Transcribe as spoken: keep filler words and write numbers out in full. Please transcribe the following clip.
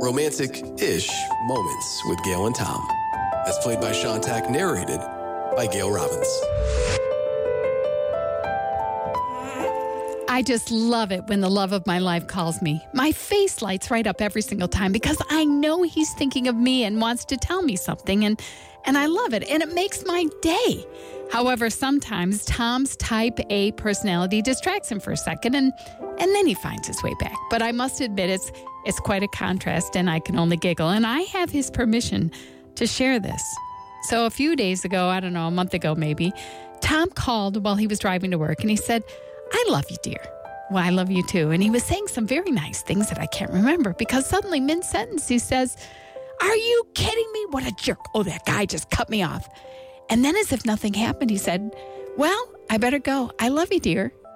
romantic-ish moments with Gail and Tom. As played by Sean Tack, narrated by Gail Robbins. I just love it when the love of my life calls me. My face lights right up every single time because I know he's thinking of me and wants to tell me something, and and I love it, and it makes my day. However, sometimes Tom's type A personality distracts him for a second, and and then he finds his way back. But I must admit, it's it's quite a contrast, and I can only giggle, and I have his permission to share this. So a few days ago, I don't know, a month ago maybe, Tom called while he was driving to work, and he said, "I love you, dear." Well, I love you too. And he was saying some very nice things that I can't remember because suddenly mid-sentence he says, "Are you kidding me? What a jerk. Oh, that guy just cut me off." And then as if nothing happened, he said, "Well, I better go. I love you, dear."